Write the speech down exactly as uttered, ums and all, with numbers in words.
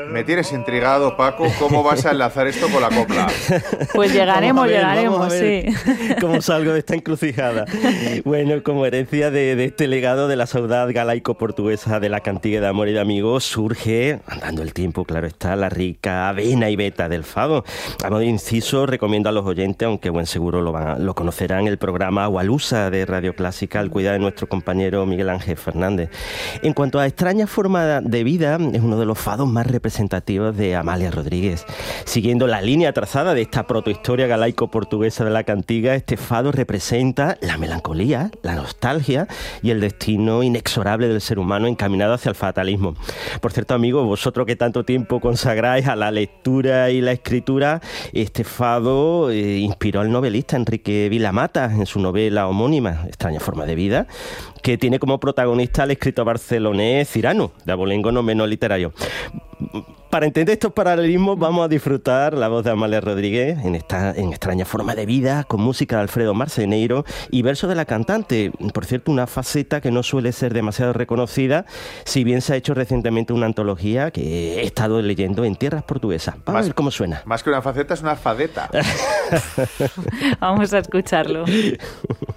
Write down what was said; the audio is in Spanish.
Me tienes intrigado, Paco, ¿cómo vas a enlazar esto con la copla? Pues llegaremos, ver, llegaremos, sí. ¿Cómo salgo de esta encrucijada? Bueno, como herencia de, de este legado de la saudade galaico-portuguesa de la cantiga de amor y de amigos, surge, andando el tiempo, claro está, la rica vena y beta del fado. A modo de inciso, recomiendo a los oyentes, aunque buen seguro lo, van, lo conocerán, el programa Agualusa de Radio Clásica, al cuidado de nuestro compañero Miguel Ángel Fernández. En cuanto a extraña forma de vida, es uno de los fados más representativos de Amália Rodríguez. Siguiendo la línea trazada de esta protohistoria galaico-portuguesa de la cantiga, este fado representa la melancolía, la nostalgia y el destino inexorable del ser humano encaminado hacia el fatalismo. Por cierto, amigos, vosotros que tanto tiempo consagráis a la lectura y la escritura, este fado eh, inspiró al novelista Enrique Vilamata en su novela homónima, Extraña forma de vida, que tiene como protagonista al escritor barcelonés Cirano, de abolengo no menos literario. Para entender estos paralelismos vamos a disfrutar la voz de Amália Rodríguez en esta en Extraña forma de vida, con música de Alfredo Marceneiro y versos de la cantante. Por cierto, una faceta que no suele ser demasiado reconocida, si bien se ha hecho recientemente una antología que he estado leyendo en tierras portuguesas. Vamos más, a ver cómo suena. Más que una faceta, es una fadeta. Vamos a escucharlo.